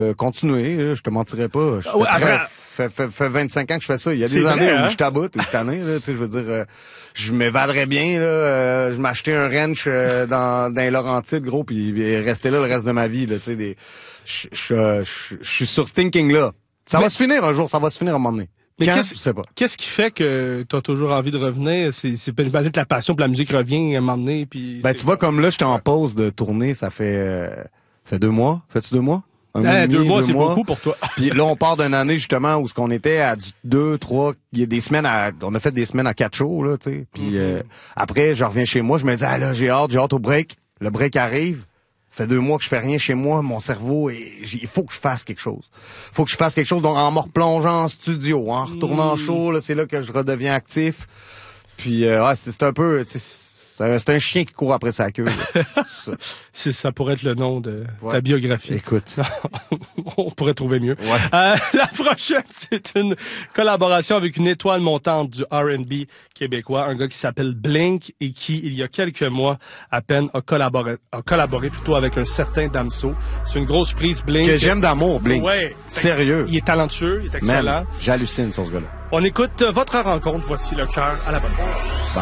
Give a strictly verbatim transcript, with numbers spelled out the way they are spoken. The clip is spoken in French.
Euh, continuer, là, je te mentirais pas. Je fais Ouais, très, après- fait, fait, fait vingt-cinq ans que je fais ça. Il y a C'est des vrai, années hein? où je taboute, où je tanné, là, tu sais, je veux dire, euh, je m'évaderais bien, là, euh, je m'achetais un ranch euh, dans, dans les Laurentides, gros, puis il restait là le reste de ma vie, là, tu sais, des, je, je, je, je suis sur ce thinking-là. Ça Mais- va se finir un jour, ça va se finir à un moment donné. Mais Quand? qu'est-ce- Je sais pas. Qu'est-ce qui fait que t'as toujours envie de revenir? C'est, c'est, j'imagine que la passion pour la musique revient à un moment donné, puis... Ben, c'est- tu vois, comme là, j'étais en pause de tournée, ça fait, euh, fait deux mois. Fais-tu deux mois? Un mois Ah, et demi, deux mois, c'est beaucoup pour toi. Puis là, on part d'une année, justement, où ce qu'on était à du deux, trois, il y a des semaines à, on a fait des semaines à quatre shows, là, tu sais. Puis, euh, après, je reviens chez moi, je me dis, ah là, j'ai hâte, j'ai hâte au break. Le break arrive. Ça fait deux mois que je fais rien chez moi, mon cerveau, et il faut que je fasse quelque chose. Faut que je fasse quelque chose, donc en me replongeant en studio, en retournant en show, là, c'est là que je redeviens actif. Puis, euh, ouais, c'est, c'est un peu, tu sais, c'est un, c'est un chien qui court après sa queue, là. Ça. C'est- ça pourrait être le nom de Ouais. ta biographie. Écoute. On pourrait trouver mieux. Ouais. Euh, la prochaine, c'est une collaboration avec une étoile montante du R and B québécois, un gars qui s'appelle Blink et qui, il y a quelques mois à peine, a collaboré, a collaboré plutôt avec un certain Damso. C'est une grosse prise, Blink. Que j'aime d'amour, Blink. Ouais. Sérieux. Il est talentueux, il est excellent. Man, j'hallucine sur ce gars-là. On écoute votre rencontre. Voici le cœur à la bonne place.